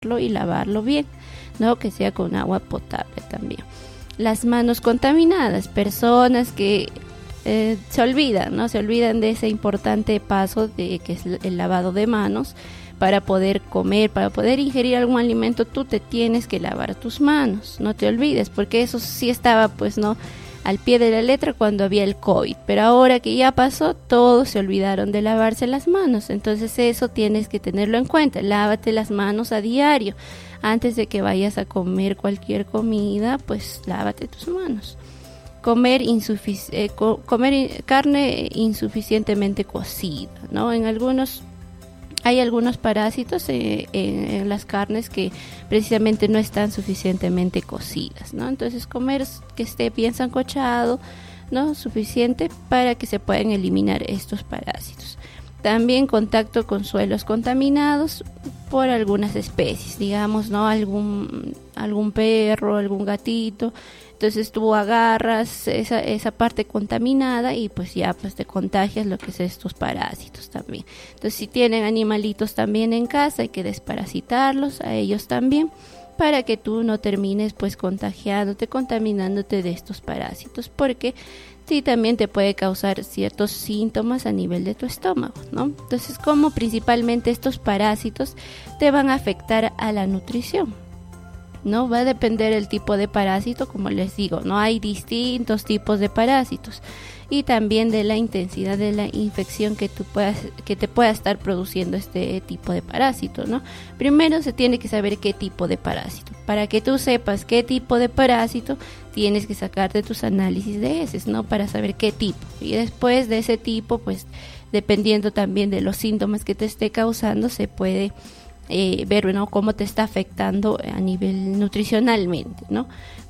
y lavarlo bien, ¿no? Que sea con agua potable también. Las manos contaminadas, personas que se olvidan, ¿no? Se olvidan de ese importante paso de que es el lavado de manos. Para poder comer, para poder ingerir algún alimento, tú te tienes que lavar tus manos, no te olvides, porque eso sí estaba, pues, no, al pie de la letra cuando había el COVID, pero ahora que ya pasó, todos se olvidaron de lavarse las manos. Entonces eso tienes que tenerlo en cuenta. Lávate las manos a diario. Antes de que vayas a comer cualquier comida, pues lávate tus manos. Comer carne insuficientemente cocida, ¿no? Hay algunos parásitos en las carnes que precisamente no están suficientemente cocidas, ¿no? Entonces comer que esté bien sancochado, ¿no? Suficiente para que se puedan eliminar estos parásitos. También contacto con suelos contaminados por algunas especies, digamos, ¿no? Algún perro, algún gatito. Entonces tú agarras esa parte contaminada y pues ya pues te contagias lo que es estos parásitos también. Entonces si tienen animalitos también en casa hay que desparasitarlos a ellos también para que tú no termines pues contaminándote de estos parásitos, porque sí también te puede causar ciertos síntomas a nivel de tu estómago, ¿no? Entonces como principalmente estos parásitos te van a afectar a la nutrición, ¿no? Va a depender el tipo de parásito, como les digo, ¿no? Hay distintos tipos de parásitos y también de la intensidad de la infección que te pueda estar produciendo este tipo de parásito, ¿no? Primero se tiene que saber qué tipo de parásito. Para que tú sepas qué tipo de parásito, tienes que sacarte tus análisis de heces, ¿no? Para saber qué tipo. Y después de ese tipo, pues dependiendo también de los síntomas que te esté causando, se puede ver, ¿no? Cómo te está afectando a nivel nutricionalmente, ¿no?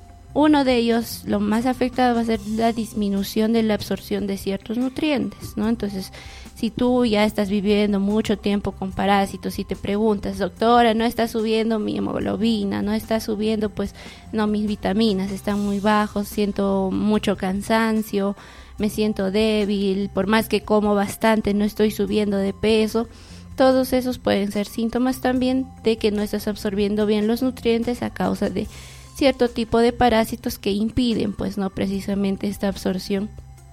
Uno de ellos, lo más afectado va a ser la disminución de la absorción de ciertos nutrientes, ¿no? Entonces, si tú ya estás viviendo mucho tiempo con parásitos y te preguntas, doctora, no está subiendo mi hemoglobina, no está subiendo, pues, no, mis vitaminas están muy bajos, siento mucho cansancio, me siento débil, por más que como bastante, no estoy subiendo de peso. Todos esos pueden ser síntomas también de que no estás absorbiendo bien los nutrientes a causa de cierto tipo de parásitos que impiden, pues, no precisamente esta absorción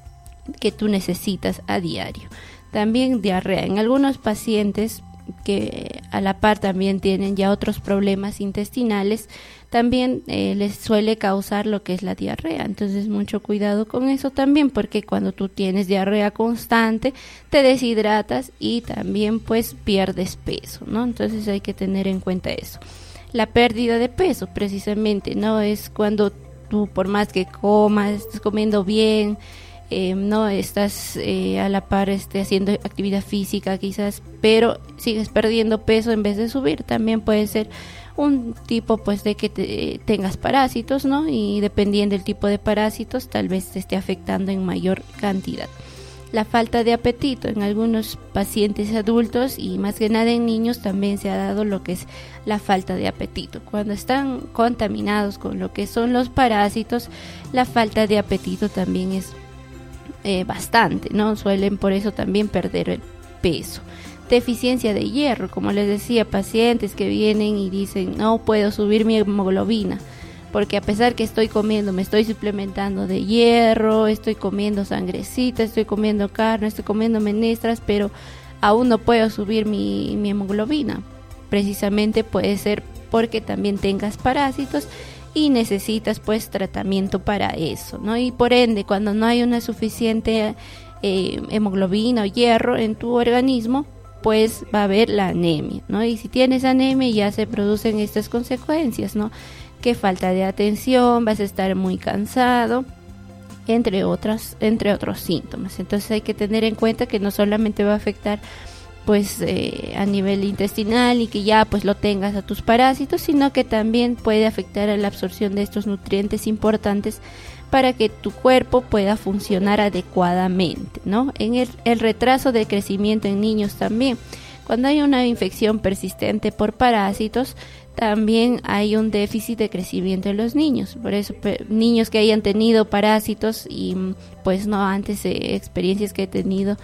que tú necesitas a diario. También diarrea. En algunos pacientes que a la par también tienen ya otros problemas intestinales, también les suele causar lo que es la diarrea. Entonces mucho cuidado con eso también, porque cuando tú tienes diarrea constante te deshidratas y también pues pierdes peso, ¿no? Entonces hay que tener en cuenta eso. La pérdida de peso precisamente, ¿no? Es cuando tú, por más que comas, estés comiendo bien, no estás a la par haciendo actividad física quizás, pero sigues perdiendo peso en vez de subir. También puede ser un tipo pues de que tengas parásitos, ¿no? Y dependiendo del tipo de parásitos tal vez te esté afectando en mayor cantidad. La falta de apetito en algunos pacientes adultos y más que nada en niños también se ha dado lo que es la falta de apetito. Cuando están contaminados con lo que son los parásitos, la falta de apetito también es bastante, ¿no? Suelen por eso también perder el peso. Deficiencia de hierro, como les decía, pacientes que vienen y dicen no puedo subir mi hemoglobina porque a pesar que estoy comiendo, me estoy suplementando de hierro, estoy comiendo sangrecita, estoy comiendo carne, estoy comiendo menestras, pero aún no puedo subir mi hemoglobina. Precisamente puede ser porque también tengas parásitos y necesitas pues tratamiento para eso, ¿no? Y por ende, cuando no hay una suficiente hemoglobina o hierro en tu organismo, pues va a haber la anemia, ¿no? Y si tienes anemia ya se producen estas consecuencias, ¿no? Que falta de atención, vas a estar muy cansado, entre otros síntomas. Entonces hay que tener en cuenta que no solamente va a afectar pues a nivel intestinal y que ya pues lo tengas a tus parásitos, sino que también puede afectar a la absorción de estos nutrientes importantes para que tu cuerpo pueda funcionar adecuadamente, ¿no? En el retraso de crecimiento en niños también. Cuando hay una infección persistente por parásitos, también hay un déficit de crecimiento en los niños. Por eso niños que hayan tenido parásitos y pues no antes experiencias que he tenido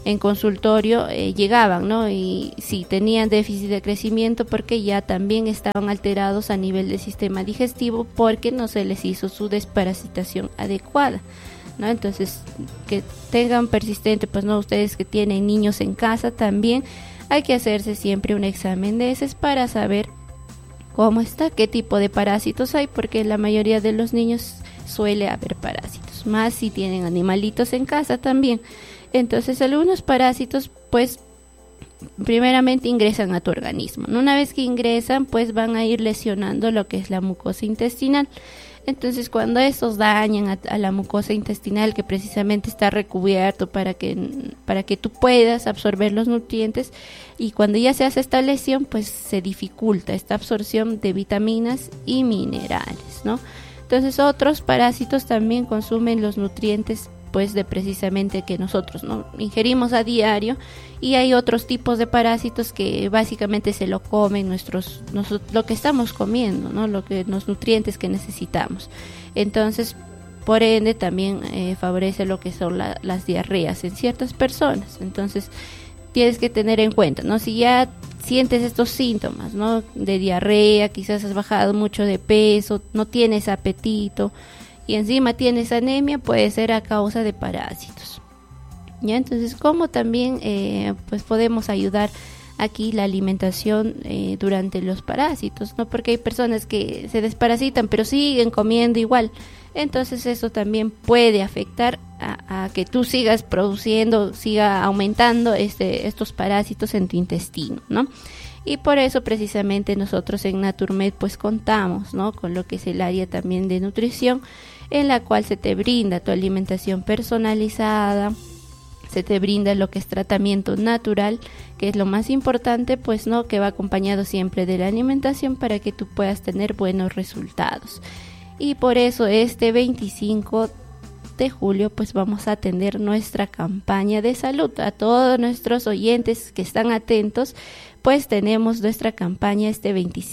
en consultorio llegaban, ¿no? Y sí, tenían déficit de crecimiento porque ya también estaban alterados a nivel del sistema digestivo porque no se les hizo su desparasitación adecuada, ¿no? Entonces, que tengan persistente, pues no, ustedes que tienen niños en casa también, hay que hacerse siempre un examen de heces para saber cómo está, qué tipo de parásitos hay, porque en la mayoría de los niños suele haber parásitos, más si tienen animalitos en casa también. Entonces algunos parásitos pues primeramente ingresan a tu organismo, ¿no? Una vez que ingresan pues van a ir lesionando lo que es la mucosa intestinal. Entonces cuando estos dañan a la mucosa intestinal, que precisamente está recubierto para que tú puedas absorber los nutrientes, y cuando ya se hace esta lesión pues se dificulta esta absorción de vitaminas y minerales, ¿no? Entonces otros parásitos también consumen los nutrientes pues de precisamente que nosotros, ¿no?, ingerimos a diario, y hay otros tipos de parásitos que básicamente se lo comen lo que estamos comiendo, ¿no?, los nutrientes que necesitamos. Entonces, por ende también favorece lo que son las diarreas en ciertas personas. Entonces, tienes que tener en cuenta, ¿no?, si ya sientes estos síntomas, ¿no?, de diarrea, quizás has bajado mucho de peso, no tienes apetito y encima tienes anemia, puede ser a causa de parásitos. ¿Ya? Entonces, ¿cómo también pues podemos ayudar aquí la alimentación durante los parásitos, ¿no? Porque hay personas que se desparasitan pero siguen comiendo igual. Entonces eso también puede afectar a que tú sigas produciendo, siga aumentando estos parásitos en tu intestino, ¿no? Y por eso precisamente nosotros en Naturmed pues contamos, ¿no?, con lo que es el área también de nutrición, en la cual se te brinda tu alimentación personalizada, se te brinda lo que es tratamiento natural, que es lo más importante, pues no, que va acompañado siempre de la alimentación para que tú puedas tener buenos resultados. Y por eso este 25 de julio pues vamos a atender nuestra campaña de salud. A todos nuestros oyentes que están atentos, pues tenemos nuestra campaña este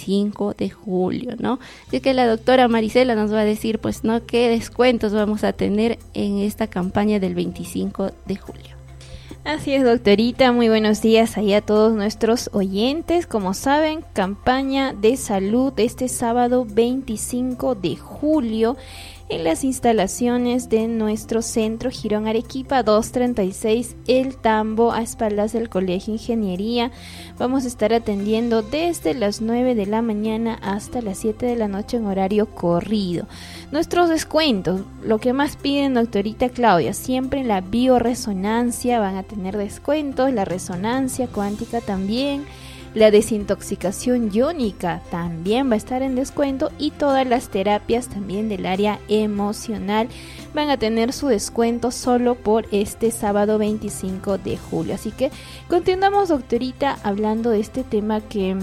25 de julio, ¿no? Así que la doctora Marisela nos va a decir pues no qué descuentos vamos a tener en esta campaña del 25 de julio. Así es, doctorita, muy buenos días ahí a todos nuestros oyentes. Como saben, campaña de salud este sábado 25 de julio en las instalaciones de nuestro centro Girón Arequipa 236 El Tambo, a espaldas del Colegio Ingeniería. Vamos a estar atendiendo desde las 9 de la mañana hasta las 7 de la noche en horario corrido. Nuestros descuentos, lo que más piden, doctorita Claudia, siempre en la bioresonancia van a tener descuentos, la resonancia cuántica también, la desintoxicación iónica también va a estar en descuento, y todas las terapias también del área emocional van a tener su descuento solo por este sábado 25 de julio. Así que continuamos, doctorita, hablando de este tema que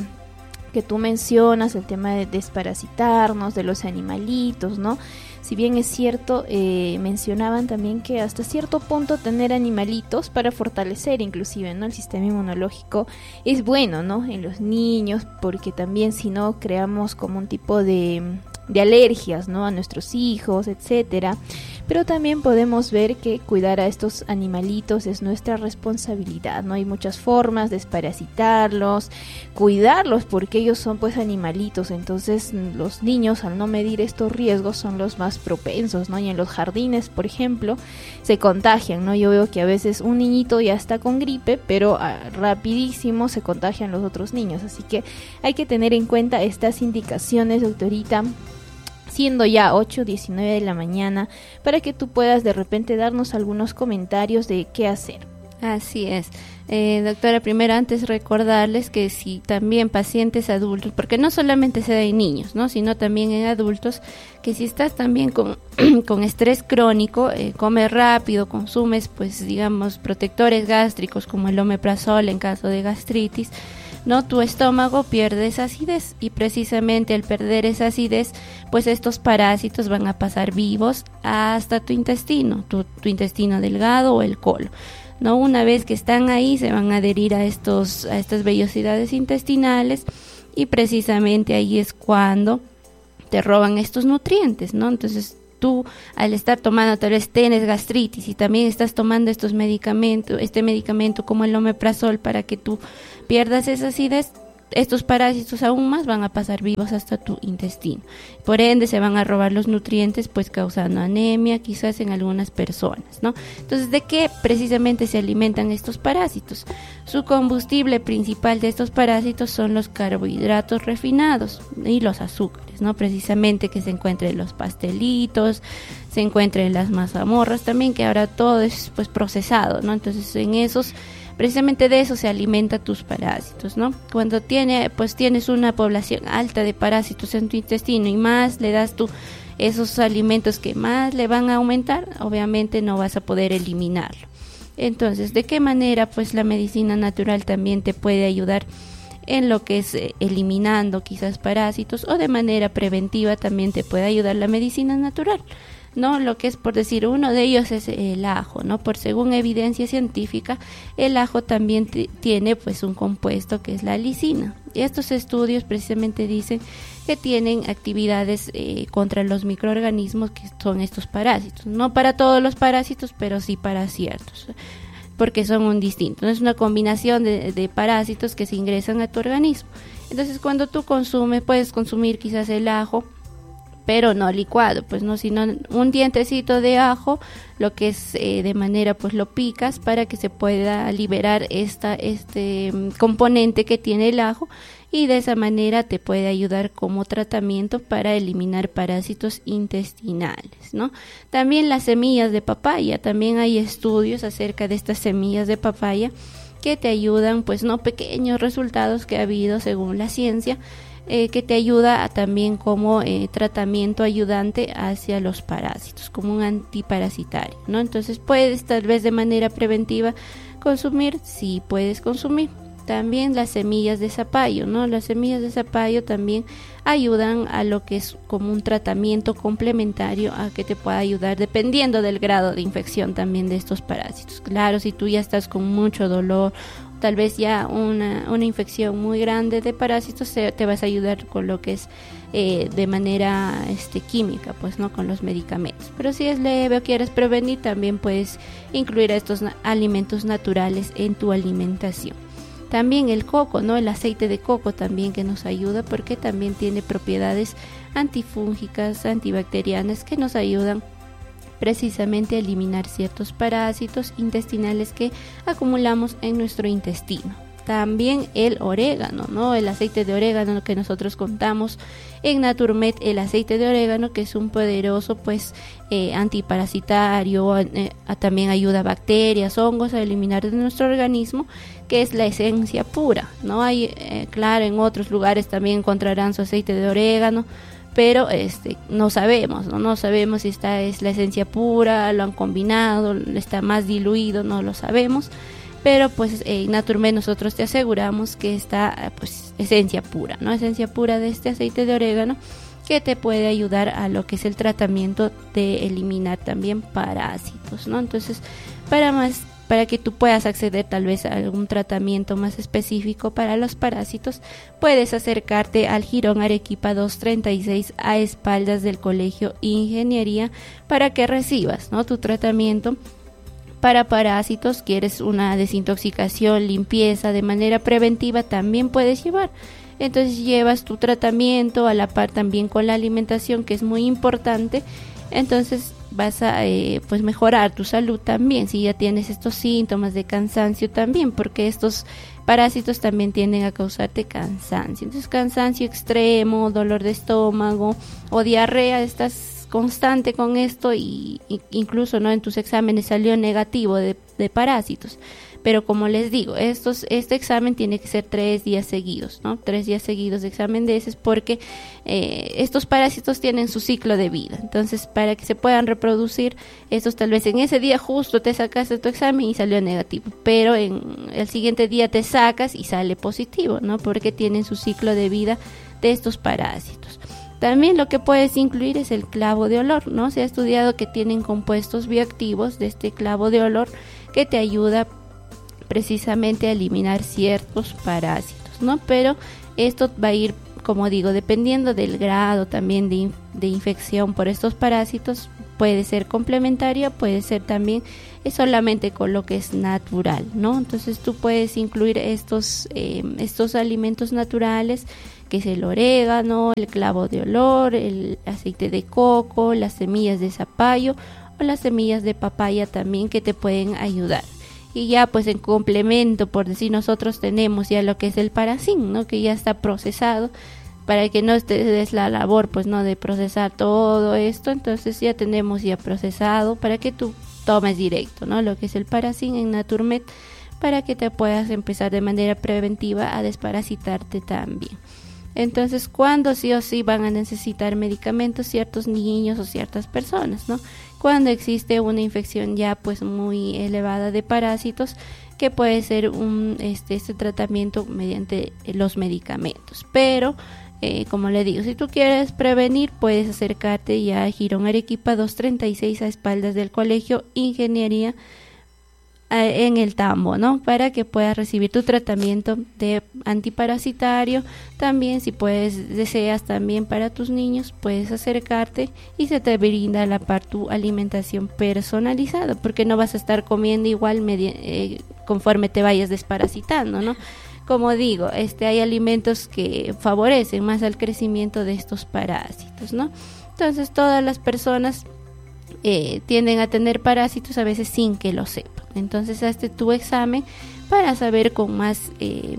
tú mencionas, el tema de desparasitarnos, de los animalitos, ¿no? Si bien es cierto, mencionaban también que hasta cierto punto tener animalitos para fortalecer inclusive, ¿no?, el sistema inmunológico es bueno, ¿no?, en los niños, porque también si no creamos como un tipo de alergias, ¿no?, a nuestros hijos, etcétera. Pero también podemos ver que cuidar a estos animalitos es nuestra responsabilidad, ¿no? Hay muchas formas de desparasitarlos, cuidarlos, porque ellos son pues animalitos. Entonces los niños, al no medir estos riesgos, son los más propensos, ¿no? Y en los jardines, por ejemplo, se contagian, ¿no? Yo veo que a veces un niñito ya está con gripe, pero rapidísimo se contagian los otros niños. Así que hay que tener en cuenta estas indicaciones, doctorita, siendo ya 8:19 de la mañana, para que tú puedas de repente darnos algunos comentarios de qué hacer. Así es. Doctora, primero antes recordarles que si también pacientes adultos, porque no solamente se da en niños, ¿no?, sino también en adultos, que si estás también con estrés crónico, comes rápido, consumes pues digamos protectores gástricos como el omeprazol en caso de gastritis, ¿no?, tu estómago pierde esa acidez, y precisamente al perder esa acidez, pues estos parásitos van a pasar vivos hasta tu intestino, tu intestino delgado o el colon, ¿no? Una vez que están ahí, se van a adherir a estas vellosidades intestinales, y precisamente ahí es cuando te roban estos nutrientes, ¿no? Entonces tú al estar tomando, tal vez tienes gastritis y también estás tomando este medicamento como el omeprazol para que tú pierdas esa acidez, estos parásitos aún más van a pasar vivos hasta tu intestino. Por ende se van a robar los nutrientes, pues causando anemia quizás en algunas personas, ¿no? Entonces, ¿de qué precisamente se alimentan estos parásitos? Su combustible principal de estos parásitos son los carbohidratos refinados y los azúcares, ¿no? Precisamente que se encuentran en los pastelitos, se encuentran en las mazamorras también, que ahora todo es pues procesado, ¿no? Entonces precisamente de eso se alimenta tus parásitos, ¿no? Cuando tienes una población alta de parásitos en tu intestino y más le das tú esos alimentos que más le van a aumentar, obviamente no vas a poder eliminarlo. Entonces, ¿de qué manera pues la medicina natural también te puede ayudar en lo que es eliminando quizás parásitos, o de manera preventiva también te puede ayudar la medicina natural? ¿No? Lo que es, por decir, uno de ellos es el ajo, ¿no? Según evidencia científica, el ajo también tiene pues un compuesto que es la lisina. Y estos estudios precisamente dicen que tienen actividades contra los microorganismos que son estos parásitos. No para todos los parásitos, pero sí para ciertos, porque son un distinto. ¿No? Es una combinación de parásitos que se ingresan a tu organismo. Entonces, cuando tú puedes consumir quizás el ajo, pero no licuado, pues no, sino un dientecito de ajo, lo que es de manera, pues lo picas para que se pueda liberar este componente que tiene el ajo, y de esa manera te puede ayudar como tratamiento para eliminar parásitos intestinales, ¿no? También las semillas de papaya, también hay estudios acerca de estas semillas de papaya que te ayudan, pues no, pequeños resultados que ha habido según la ciencia, que te ayuda también como tratamiento ayudante hacia los parásitos, como un antiparasitario, ¿no? Entonces puedes tal vez de manera preventiva consumir, sí puedes consumir. También las semillas de zapallo, ¿no? Las semillas de zapallo también ayudan a lo que es como un tratamiento complementario a que te pueda ayudar dependiendo del grado de infección también de estos parásitos. Claro, si tú ya estás con mucho dolor, tal vez ya una infección muy grande de parásitos, te vas a ayudar con lo que es de manera química, pues no con los medicamentos. Pero si es leve o quieres prevenir, también puedes incluir a estos alimentos naturales en tu alimentación. También el coco, ¿no? El aceite de coco también, que nos ayuda porque también tiene propiedades antifúngicas, antibacterianas, que nos ayudan precisamente a eliminar ciertos parásitos intestinales que acumulamos en nuestro intestino. También el orégano, ¿no? El aceite de orégano que nosotros contamos en Naturmed, el aceite de orégano, que es un poderoso pues antiparasitario, también ayuda a bacterias, hongos a eliminar de nuestro organismo, que es la esencia pura, ¿no? Hay, claro, en otros lugares también encontrarán su aceite de orégano, pero no sabemos, no sabemos si esta es la esencia pura, lo han combinado, está más diluido, no lo sabemos. Pero pues en Naturmed nosotros te aseguramos que está pues esencia pura, ¿no? Esencia pura de este aceite de orégano, que te puede ayudar a lo que es el tratamiento de eliminar también parásitos, ¿no? Entonces, para que tú puedas acceder tal vez a algún tratamiento más específico para los parásitos, puedes acercarte al Jirón Arequipa 236 a espaldas del Colegio Ingeniería para que recibas, ¿no? Tu tratamiento para parásitos. Quieres una desintoxicación, limpieza de manera preventiva, también puedes llevar. Entonces llevas tu tratamiento a la par también con la alimentación, que es muy importante. Entonces vas a pues mejorar tu salud también si ya tienes estos síntomas de cansancio también, porque estos parásitos también tienden a causarte cansancio. Entonces cansancio extremo, dolor de estómago o diarrea, estás constante con esto y incluso no en tus exámenes salió negativo de parásitos, pero como les digo, este examen tiene que ser 3 días seguidos, ¿no? 3 días seguidos de examen de heces, porque estos parásitos tienen su ciclo de vida. Entonces, para que se puedan reproducir, estos tal vez en ese día justo te sacaste tu examen y salió negativo, pero en el siguiente día te sacas y sale positivo, ¿no? Porque tienen su ciclo de vida de estos parásitos. También lo que puedes incluir es el clavo de olor, ¿no? Se ha estudiado que tienen compuestos bioactivos de este clavo de olor que te ayuda precisamente a eliminar ciertos parásitos, ¿no? Pero esto va a ir como digo, dependiendo del grado también de infección por estos parásitos, puede ser complementaria, puede ser también solamente con lo que es natural, ¿no? Entonces tú puedes incluir estos alimentos naturales, que es el orégano, el clavo de olor, el aceite de coco, las semillas de zapallo o las semillas de papaya también, que te pueden ayudar. Y ya pues en complemento, por decir, nosotros tenemos ya lo que es el Paracin, ¿no? Que ya está procesado, para que no te des la labor pues no de procesar todo esto. Entonces ya tenemos ya procesado para que tú tomes directo, ¿no? Lo que es el Paracin en Naturmed, para que te puedas empezar de manera preventiva a desparasitarte también. Entonces, cuando sí o sí van a necesitar medicamentos ciertos niños o ciertas personas, ¿no? Cuando existe una infección ya pues muy elevada de parásitos, que puede ser este tratamiento mediante los medicamentos. Pero como le digo, si tú quieres prevenir, puedes acercarte ya a Girón Arequipa 236, a espaldas del Colegio Ingeniería, en el Tambo, ¿no? Para que puedas recibir tu tratamiento de antiparasitario. También, si deseas también para tus niños, puedes acercarte y se te brinda tu alimentación personalizada, porque no vas a estar comiendo igual conforme te vayas desparasitando, ¿no? Como digo, hay alimentos que favorecen más al crecimiento de estos parásitos, ¿no? Entonces todas las personas tienden a tener parásitos a veces sin que lo sepan. Entonces hazte tu examen para saber con más,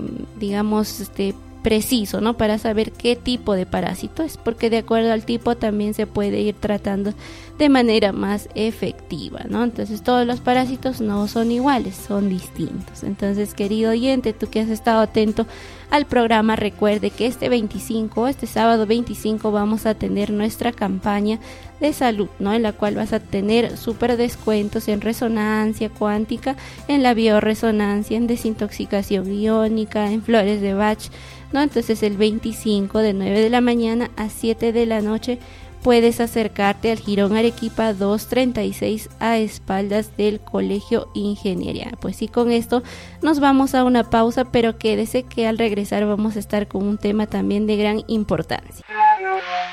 preciso, ¿no? Para saber qué tipo de parásito es, porque de acuerdo al tipo también se puede ir tratando de manera más efectiva, ¿no? Entonces todos los parásitos no son iguales, son distintos. Entonces, querido oyente, tú que has estado atento al programa, recuerde que este sábado 25, vamos a tener nuestra campaña de salud, ¿no? En la cual vas a tener súper descuentos en resonancia cuántica, en la bioresonancia, en desintoxicación iónica, en flores de Bach, ¿no? Entonces el 25 de 9 de la mañana a 7 de la noche puedes acercarte al Girón Arequipa 236, a espaldas del Colegio Ingeniería. Pues sí, con esto nos vamos a una pausa, pero quédese que al regresar vamos a estar con un tema también de gran importancia.